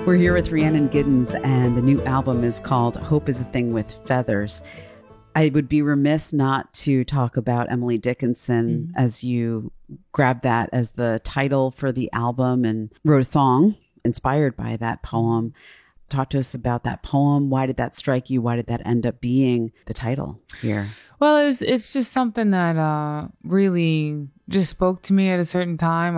We're here with Rhiannon Giddens, and the new album is called Hope is a Thing with Feathers. I would be remiss not to talk about Emily Dickinson as you grabbed that as the title for the album and wrote a song inspired by that poem. Talk to us about that poem. Why did that strike you? Why did that end up being the title here? Well, it's just something that really just spoke to me at a certain time.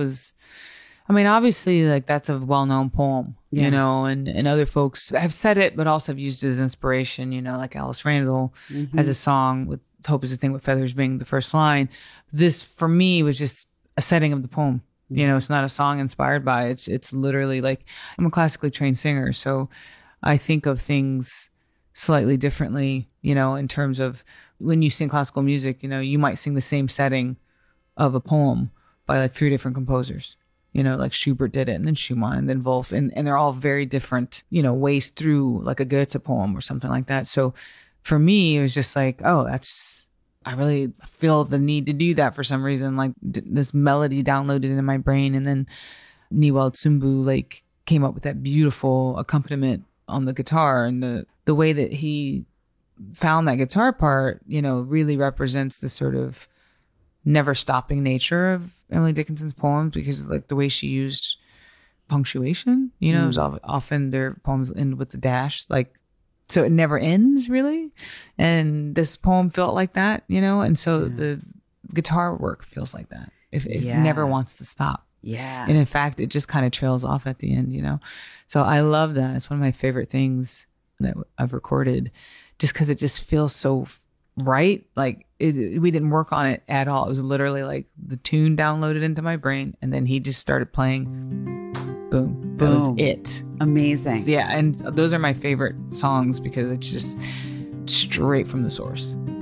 Obviously, like, that's a well-known poem, you know, and other folks have said it, but also have used it as inspiration, you know, like Alice Randall has a song with Hope is a Thing with Feathers being the first line. This, for me, was just a setting of the poem. You know, it's not a song inspired by it. It's literally like, I'm a classically trained singer, so I think of things slightly differently, you know, in terms of when you sing classical music, you know, you might sing the same setting of a poem by like 3 different composers. You know, like Schubert did it, and then Schumann, and then Wolf, and they're all very different, you know, ways through like a Goethe poem or something like that. So for me, it was just like, I really feel the need to do that for some reason. Like this melody downloaded in my brain, and then Niwald Sumbu like came up with that beautiful accompaniment on the guitar, and the way that he found that guitar part, you know, really represents the sort of never stopping nature of Emily Dickinson's poems, because like the way she used punctuation, you know, it was often their poems end with the dash, like, so it never ends really. And this poem felt like that, you know, and so the guitar work feels like that. It never wants to stop. Yeah. And in fact, it just kind of trails off at the end, you know? So I love that. It's one of my favorite things that I've recorded, just because it just feels so right. Like we didn't work on it at all. It was literally like the tune downloaded into my brain, and then he just started playing. Boom. That was it. Amazing. Yeah. And those are my favorite songs because it's just straight from the source.